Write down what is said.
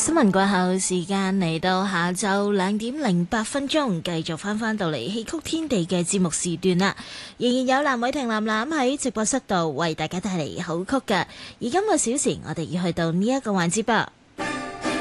新聞過後，時間嚟到下晝2:08，繼續翻到嚟戲曲天地嘅節目時段啦。仍然有藍偉霆藍藍喺直播室度為大家帶嚟好曲㗎。而今個小時，我哋要去到呢一個環節噃。